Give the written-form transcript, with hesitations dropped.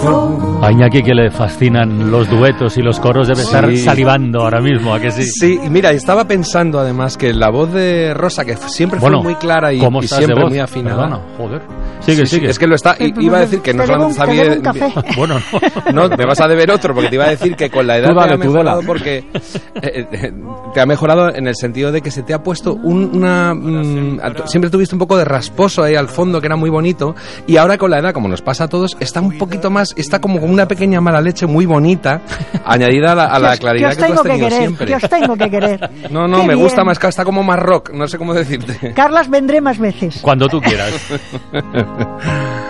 A Iñaki, que le fascinan los duetos y los coros, debe estar salivando ahora mismo, ¿a que sí? Sí, y mira, estaba pensando además que la voz de Rosa, que siempre fue muy clara y siempre muy afinada. Perdona, joder. Sigue. Es que lo está. Iba a decir que no solamente sabía. Bueno, no, me vas a deber otro, porque te iba a decir que con la edad te ha mejorado porque te ha mejorado en el sentido de que se te ha puesto siempre tuviste un poco de rasposo ahí al fondo, que era muy bonito, y ahora con la edad, como nos pasa a todos, está un poquito más, está como una pequeña mala leche muy bonita, añadida a la claridad que tú has tenido siempre. Que os tengo que querer. No, me gusta más, está como más rock, no sé cómo decirte. Carlas, vendré más veces. Cuando tú quieras.